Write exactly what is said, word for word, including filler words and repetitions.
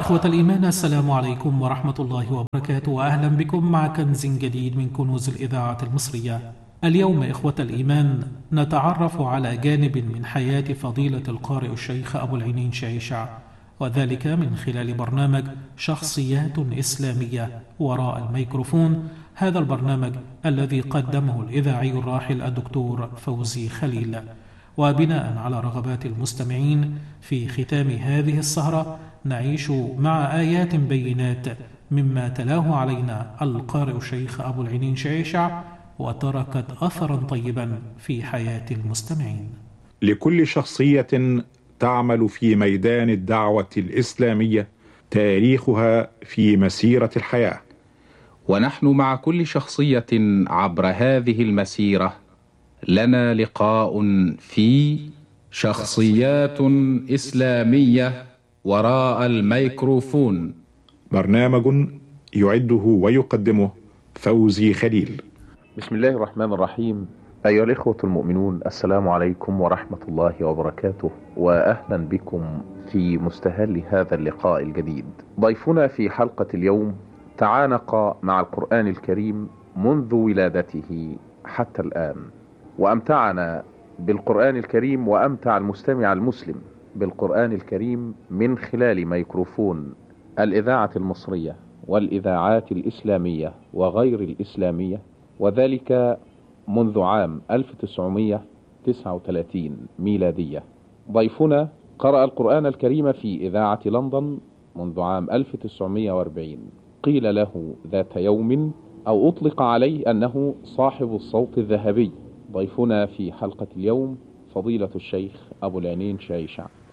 إخوة الإيمان، السلام عليكم ورحمة الله وبركاته، وأهلا بكم مع كنز جديد من كنوز الإذاعة المصرية. اليوم إخوة الإيمان نتعرف على جانب من حياة فضيلة القارئ الشيخ أبو العينين شعيشع، وذلك من خلال برنامج شخصيات إسلامية وراء الميكروفون. هذا البرنامج الذي قدمه الإذاعي الراحل الدكتور فوزي خليل. وبناء على رغبات المستمعين في ختام هذه السهرة نعيش مع آيات بينات مما تلاه علينا القارئ الشيخ أبو العينين شعيشع، وتركت أثرا طيبا في حياة المستمعين. لكل شخصية تعمل في ميدان الدعوة الإسلامية تاريخها في مسيرة الحياة، ونحن مع كل شخصية عبر هذه المسيرة لنا لقاء في شخصيات إسلامية وراء الميكروفون، برنامج يعده ويقدمه فوزي خليل. بسم الله الرحمن الرحيم. أيها الإخوة المؤمنون، السلام عليكم ورحمة الله وبركاته، وأهلا بكم في مستهل هذا اللقاء الجديد. ضيفنا في حلقة اليوم تعانق مع القرآن الكريم منذ ولادته حتى الآن، وأمتعنا بالقرآن الكريم وأمتع المستمع المسلم بالقرآن الكريم من خلال ميكروفون الإذاعة المصرية والإذاعات الإسلامية وغير الإسلامية، وذلك منذ عام ألف وتسعمائة وتسعة وثلاثين ميلادية. ضيفنا قرأ القرآن الكريم في إذاعة لندن منذ عام ألف وتسعمائة وأربعين. قيل له ذات يوم أو أطلق عليه أنه صاحب الصوت الذهبي. ضيفنا في حلقة اليوم فضيلة الشيخ أبو العينين شعيشع.